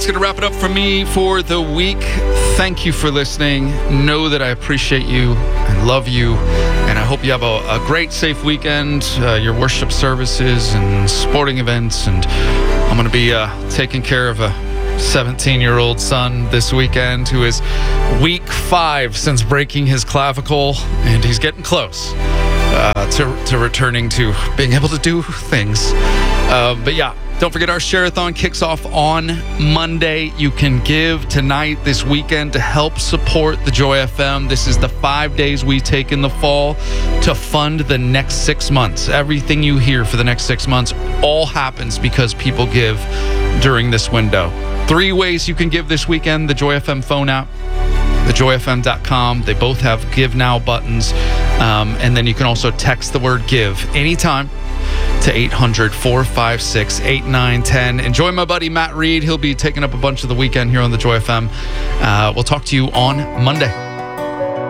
that's going to wrap it up for me for the week. Thank you for listening. Know that I appreciate you and love you. And I hope you have a great, safe weekend, your worship services and sporting events. And I'm going to be taking care of a 17-year-old son this weekend who is week 5 since breaking his clavicle, and he's getting close to returning to being able to do things. But yeah, don't forget our Share-a-thon kicks off on Monday. You can give tonight, this weekend, to help support the Joy FM. This is the 5 days we take in the fall to fund the next 6 months. Everything you hear for the next 6 months all happens because people give during this window. 3 ways you can give this weekend: the Joy FM phone app, thejoyfm.com. They both have Give Now buttons. And then you can also text the word GIVE anytime to 800-456-8910. Enjoy my buddy Matt Reed. He'll be taking up a bunch of the weekend here on the Joy FM. We'll talk to you on Monday.